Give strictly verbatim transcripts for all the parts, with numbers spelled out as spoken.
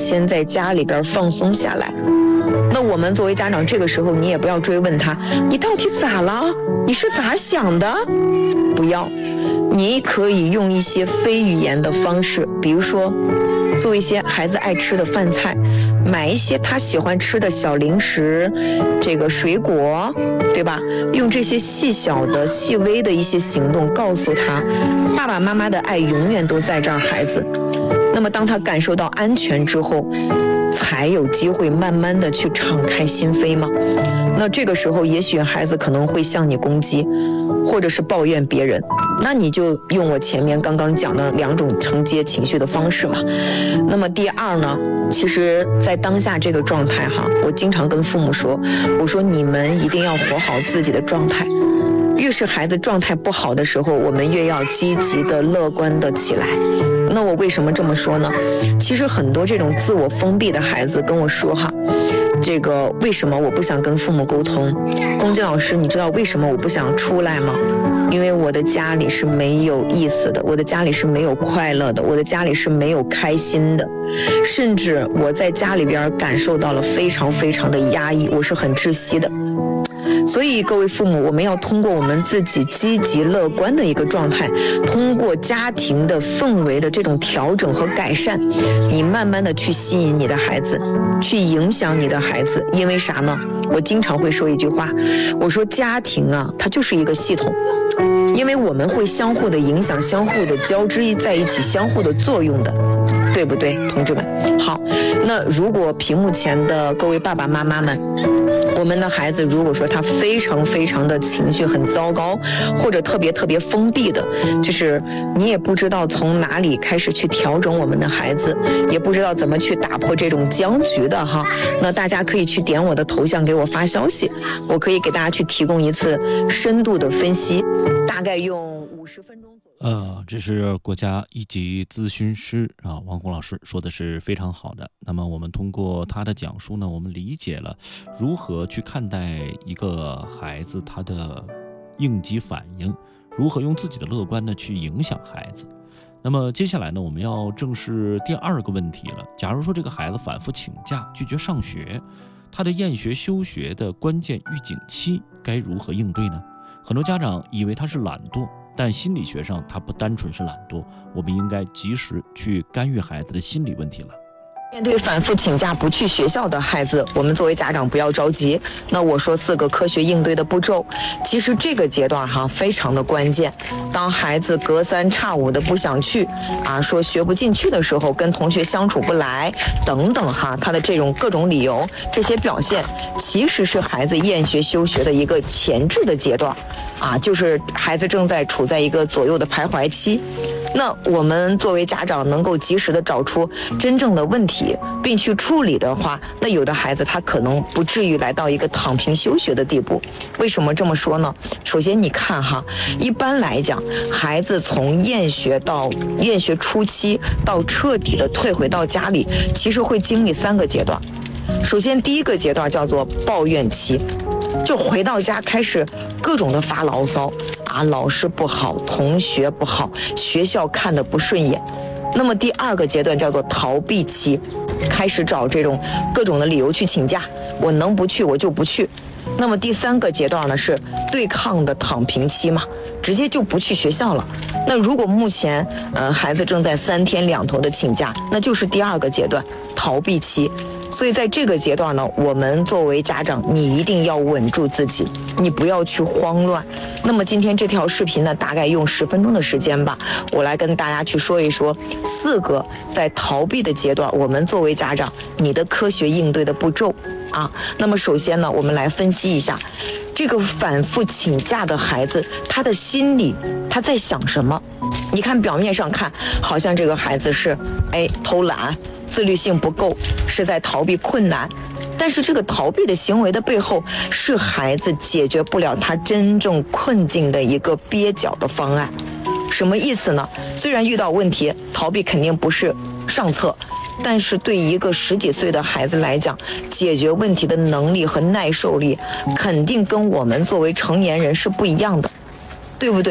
先在家里边放松下来。那我们作为家长，这个时候你也不要追问他，你到底咋了？你是咋想的？不要，你可以用一些非语言的方式，比如说做一些孩子爱吃的饭菜，买一些他喜欢吃的小零食，这个水果，对吧？用这些细小的细微的一些行动告诉他，爸爸妈妈的爱永远都在这儿，孩子。那么当他感受到安全之后，才有机会慢慢的去敞开心扉嘛。那这个时候也许孩子可能会向你攻击，或者是抱怨别人，那你就用我前面刚刚讲的两种承接情绪的方式嘛。那么第二呢，其实在当下这个状态哈，我经常跟父母说，我说你们一定要活好自己的状态，越是孩子状态不好的时候，我们越要积极的乐观的起来。那我为什么这么说呢？其实很多这种自我封闭的孩子跟我说哈，这个为什么我不想跟父母沟通？龚金老师，你知道为什么我不想出来吗？因为我的家里是没有意思的，我的家里是没有快乐的，我的家里是没有开心的，甚至我在家里边感受到了非常非常的压抑，我是很窒息的。所以各位父母，我们要通过我们自己积极乐观的一个状态，通过家庭的氛围的这种调整和改善，你慢慢的去吸引你的孩子，去影响你的孩子。因为啥呢？我经常会说一句话，我说家庭啊，它就是一个系统，因为我们会相互的影响，相互的交织在一起，相互的作用的，对不对，同志们？好，那如果屏幕前的各位爸爸妈妈们，我们的孩子如果说他非常非常的情绪很糟糕，或者特别特别封闭的，就是你也不知道从哪里开始去调整我们的孩子，也不知道怎么去打破这种僵局的哈，那大家可以去点我的头像给我发消息，我可以给大家去提供一次深度的分析，大概用五十分钟左右。 呃，这是国家一级咨询师啊，王红老师说的是非常好的。那么我们通过他的讲述呢，我们理解了如何去看待一个孩子他的应激反应，如何用自己的乐观呢去影响孩子。那么接下来呢，我们要正视第二个问题了。假如说这个孩子反复请假，拒绝上学，他的厌学休学的关键预警期该如何应对呢？很多家长以为他是懒惰，但心理学上他不单纯是懒惰，我们应该及时去干预孩子的心理问题了。 面对反复请假不去学校的孩子，我们作为家长不要着急。那我说四个科学应对的步骤，其实这个阶段哈非常的关键。当孩子隔三差五的不想去啊，说学不进去的时候，跟同学相处不来等等哈，他的这种各种理由，这些表现其实是孩子厌学休学的一个前置的阶段啊，就是孩子正在处在一个左右的徘徊期。那我们作为家长能够及时的找出真正的问题并去处理的话，那有的孩子他可能不至于来到一个躺平休学的地步。为什么这么说呢？首先你看哈，一般来讲，孩子从厌学到厌学初期到彻底的退回到家里，其实会经历三个阶段。首先第一个阶段叫做抱怨期，就回到家开始各种的发牢骚啊，老师不好，同学不好，学校看得不顺眼。那么第二个阶段叫做逃避期，开始找这种各种的理由去请假，我能不去我就不去。那么第三个阶段呢是对抗的躺平期嘛，直接就不去学校了。那如果目前呃孩子正在三天两头的请假，那就是第二个阶段逃避期。所以在这个阶段呢，我们作为家长，你一定要稳住自己，你不要去慌乱。那么今天这条视频呢，大概用十分钟的时间吧，我来跟大家去说一说四个在逃避的阶段，我们作为家长，你的科学应对的步骤啊。那么首先呢，我们来分析一下这个反复请假的孩子，他的心理他在想什么？你看表面上看，好像这个孩子是哎偷懒，自律性不够，是在逃避困难。但是这个逃避的行为的背后，是孩子解决不了他真正困境的一个蹩脚的方案。什么意思呢？虽然遇到问题，逃避肯定不是上策，但是对一个十几岁的孩子来讲，解决问题的能力和耐受力，肯定跟我们作为成年人是不一样的，对不对？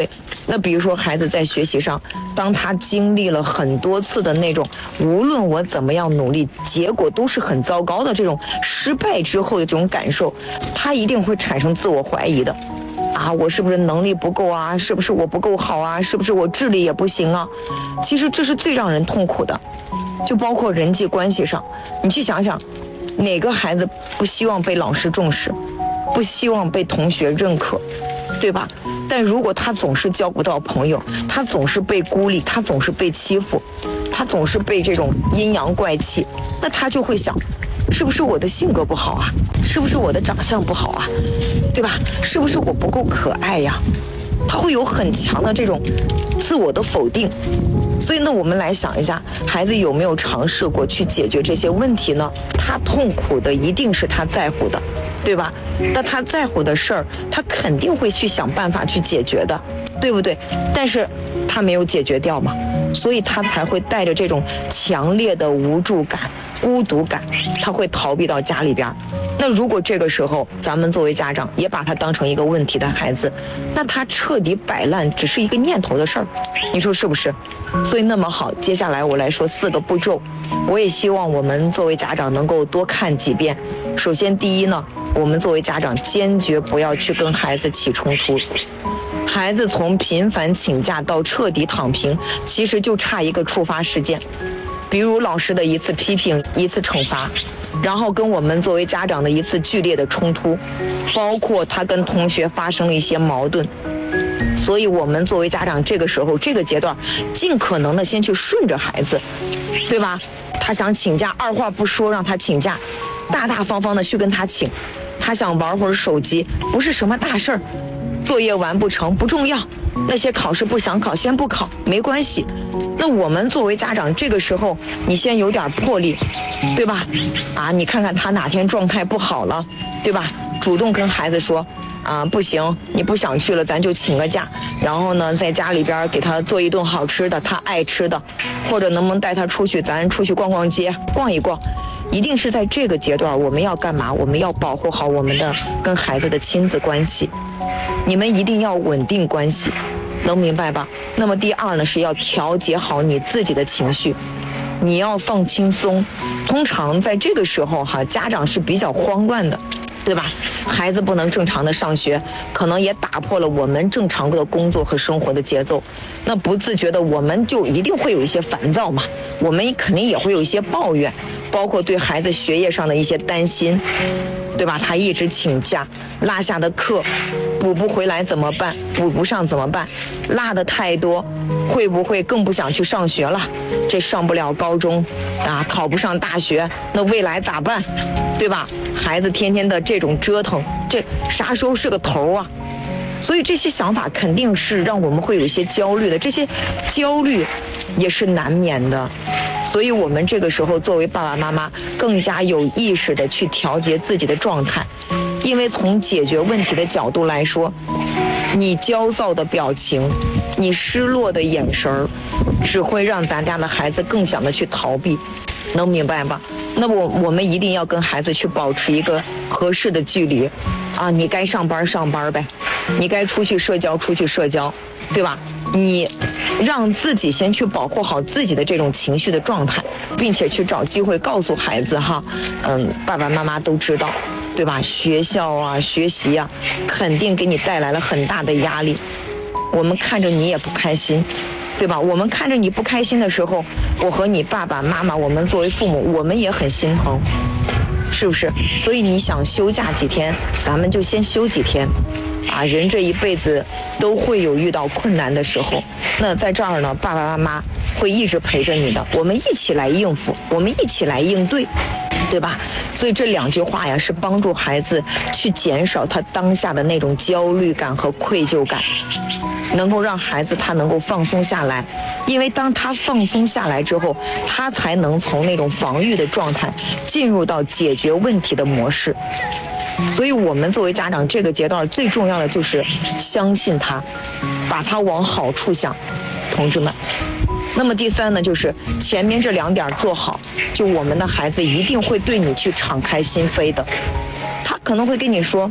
那比如说孩子在学习上，当他经历了很多次的那种无论我怎么样努力，结果都是很糟糕的这种失败之后的这种感受，他一定会产生自我怀疑的。啊，我是不是能力不够啊？是不是我不够好啊？是不是我智力也不行啊？其实这是最让人痛苦的，就包括人际关系上，你去想想，哪个孩子不希望被老师重视，不希望被同学认可，对吧？但如果他总是交不到朋友，他总是被孤立，他总是被欺负，他总是被这种阴阳怪气，那他就会想，是不是我的性格不好啊？是不是我的长相不好啊？对吧？是不是我不够可爱呀？他会有很强的这种自我的否定。所以呢，我们来想一下，孩子有没有尝试过去解决这些问题呢？他痛苦的一定是他在乎的，对吧？那他在乎的事儿，他肯定会去想办法去解决的，对不对？但是他没有解决掉嘛，所以他才会带着这种强烈的无助感、孤独感，他会逃避到家里边。那如果这个时候咱们作为家长也把他当成一个问题的孩子，那他彻底摆烂只是一个念头的事儿，你说是不是？所以那么好，接下来我来说四个步骤，我也希望我们作为家长能够多看几遍。首先第一呢，我们作为家长坚决不要去跟孩子起冲突。孩子从频繁请假到彻底躺平，其实就差一个触发事件，比如老师的一次批评、一次惩罚，然后跟我们作为家长的一次剧烈的冲突，包括他跟同学发生了一些矛盾。所以我们作为家长，这个时候这个阶段尽可能的先去顺着孩子，对吧？他想请假，二话不说让他请假，大大方方的去跟他请。他想玩会儿手机，不是什么大事儿，作业完不成不重要，那些考试不想考先不考没关系。那我们作为家长，这个时候你先有点魄力，对吧？啊，你看看他哪天状态不好了，对吧？主动跟孩子说，啊，不行，你不想去了，咱就请个假，然后呢，在家里边给他做一顿好吃的，他爱吃的，或者能不能带他出去，咱出去逛逛街，逛一逛。一定是在这个阶段，我们要干嘛？我们要保护好我们的跟孩子的亲子关系，你们一定要稳定关系，能明白吧？那么第二呢，是要调节好你自己的情绪，你要放轻松。通常在这个时候哈，家长是比较慌乱的，对吧？孩子不能正常的上学，可能也打破了我们正常的工作和生活的节奏。那不自觉的，我们就一定会有一些烦躁嘛，我们肯定也会有一些抱怨，包括对孩子学业上的一些担心，对吧？他一直请假，落下的课补不回来怎么办？补不上怎么办？落的太多，会不会更不想去上学了？这上不了高中啊，考不上大学，那未来咋办？对吧？孩子天天的这种折腾，这啥时候是个头啊？所以这些想法肯定是让我们会有一些焦虑的，这些焦虑也是难免的。所以我们这个时候作为爸爸妈妈，更加有意识的去调节自己的状态，因为从解决问题的角度来说，你焦躁的表情，你失落的眼神儿，只会让咱家的孩子更想的去逃避，能明白吧？那我我们一定要跟孩子去保持一个合适的距离，啊，你该上班上班呗，你该出去社交出去社交，对吧？你让自己先去保护好自己的这种情绪的状态，并且去找机会告诉孩子哈，嗯，爸爸妈妈都知道，对吧？学校啊，学习啊，肯定给你带来了很大的压力，我们看着你也不开心，对吧？我们看着你不开心的时候，我和你爸爸妈妈，我们作为父母，我们也很心疼，是不是？所以你想休假几天，咱们就先休几天。啊，人这一辈子都会有遇到困难的时候，那在这儿呢，爸爸妈妈会一直陪着你的，我们一起来应付，我们一起来应对，对吧？所以这两句话呀，是帮助孩子去减少他当下的那种焦虑感和愧疚感，能够让孩子他能够放松下来，因为当他放松下来之后，他才能从那种防御的状态进入到解决问题的模式。所以我们作为家长，这个阶段最重要的就是相信他，把他往好处想，同志们。那么第三呢，就是前面这两点做好，就我们的孩子一定会对你去敞开心扉的。他可能会跟你说，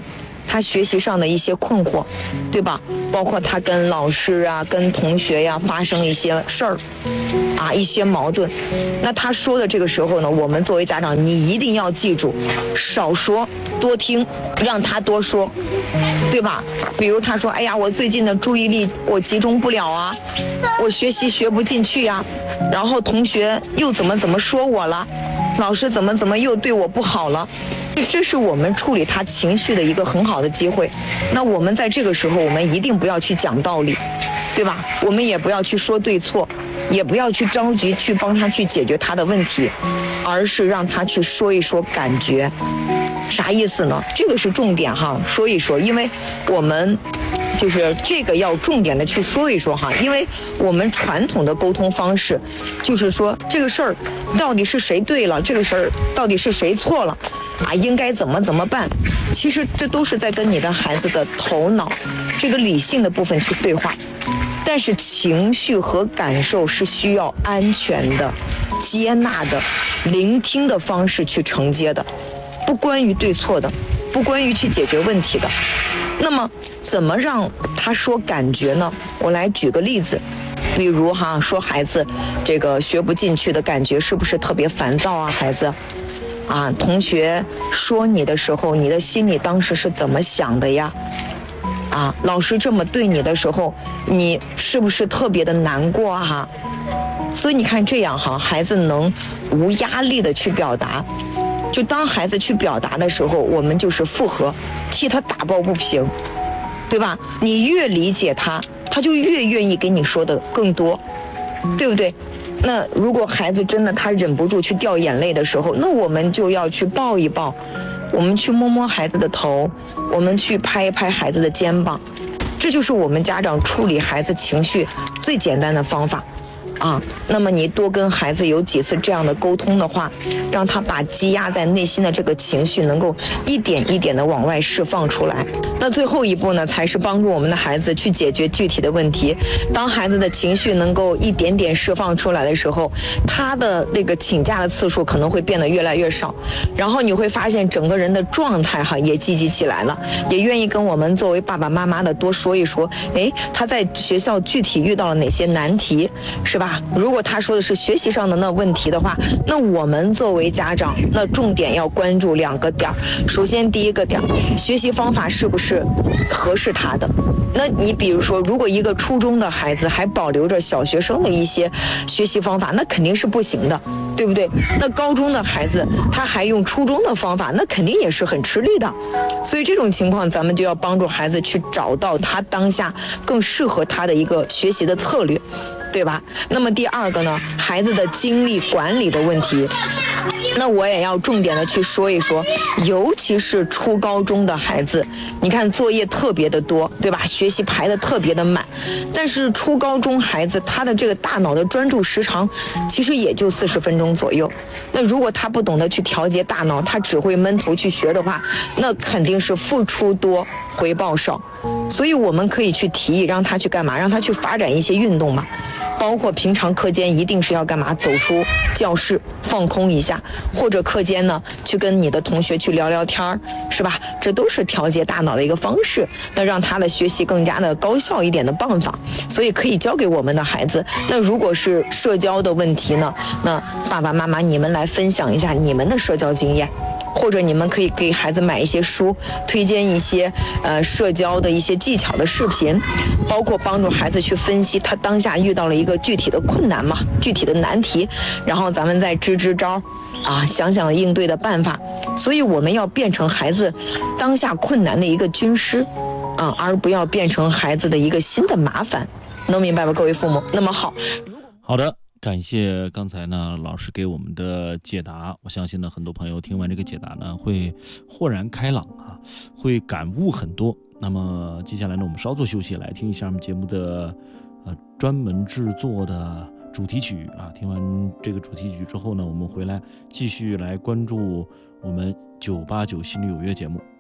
他学习上的一些困惑，对吧？包括他跟老师啊、跟同学呀、发生一些事儿，啊，一些矛盾。那他说的这个时候呢，我们作为家长，你一定要记住，少说多听，让他多说，对吧？比如他说，哎呀，我最近的注意力我集中不了啊，我学习学不进去呀，然后同学又怎么怎么说我了，老师怎么怎么又对我不好了。这是我们处理他情绪的一个很好的机会。那我们在这个时候，我们一定不要去讲道理，对吧？我们也不要去说对错，也不要去着急去帮他去解决他的问题，而是让他去说一说感觉。啥意思呢？这个是重点哈，说一说，因为我们就是这个要重点的去说一说哈，因为我们传统的沟通方式就是说这个事儿到底是谁对了，这个事儿到底是谁错了啊，应该怎么怎么办。其实这都是在跟你的孩子的头脑这个理性的部分去对话，但是情绪和感受是需要安全的、接纳的、聆听的方式去承接的，不关于对错的，不关于去解决问题的。那么怎么让他说感觉呢？我来举个例子，比如哈，说孩子这个学不进去的感觉是不是特别烦躁啊？孩子啊，同学说你的时候，你的心里当时是怎么想的呀？啊，老师这么对你的时候，你是不是特别的难过啊？所以你看这样哈，孩子能无压力的去表达。就当孩子去表达的时候，我们就是附和，替他打抱不平，对吧？你越理解他，他就越愿意给你说的更多，对不对？那如果孩子真的他忍不住去掉眼泪的时候，那我们就要去抱一抱，我们去摸摸孩子的头，我们去拍一拍孩子的肩膀，这就是我们家长处理孩子情绪最简单的方法。啊，那么你多跟孩子有几次这样的沟通的话，让他把积压在内心的这个情绪能够一点一点的往外释放出来。那最后一步呢，才是帮助我们的孩子去解决具体的问题。当孩子的情绪能够一点点释放出来的时候，他的那个请假的次数可能会变得越来越少，然后你会发现整个人的状态哈也积极起来了，也愿意跟我们作为爸爸妈妈的多说一说，哎，他在学校具体遇到了哪些难题，是吧？如果他说的是学习上的那问题的话，那我们作为家长，那重点要关注两个点。首先第一个点，学习方法是不是合适他的？那你比如说，如果一个初中的孩子还保留着小学生的一些学习方法，那肯定是不行的，对不对？那高中的孩子他还用初中的方法，那肯定也是很吃力的。所以这种情况，咱们就要帮助孩子去找到他当下更适合他的一个学习的策略，对吧？那么第二个呢，孩子的精力管理的问题，那我也要重点的去说一说，尤其是初高中的孩子，你看作业特别的多，对吧？学习排的特别的满，但是初高中孩子他的这个大脑的专注时长其实也就四十分钟左右。那如果他不懂得去调节大脑，他只会闷头去学的话，那肯定是付出多回报少。所以我们可以去提议让他去干嘛？让他去发展一些运动嘛。包括平常课间一定是要干嘛？走出教室放空一下，或者课间呢去跟你的同学去聊聊天，是吧？这都是调节大脑的一个方式，那让他的学习更加的高效一点的办法，所以可以教给我们的孩子。那如果是社交的问题呢，那爸爸妈妈你们来分享一下你们的社交经验，或者你们可以给孩子买一些书，推荐一些呃社交的一些技巧的视频，包括帮助孩子去分析他当下遇到了一个具体的困难嘛，具体的难题，然后咱们再支支招啊，想想应对的办法。所以我们要变成孩子当下困难的一个军师啊，而不要变成孩子的一个新的麻烦，能明白吧，各位父母？那么好， 好的。感谢刚才呢老师给我们的解答，我相信呢很多朋友听完这个解答呢会豁然开朗啊，会感悟很多。那么接下来呢我们稍作休息，来听一下我们节目的呃专门制作的主题曲啊。听完这个主题曲之后呢，我们回来继续来关注我们九八九心理有约节目。